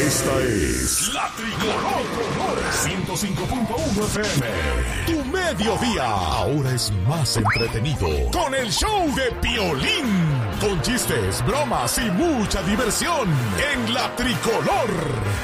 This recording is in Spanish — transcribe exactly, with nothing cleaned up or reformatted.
Esta es La Tricolor, ciento cinco punto uno F M. Tu mediodía ahora es más entretenido con el show de Piolín. Con chistes, bromas y mucha diversión en La Tricolor.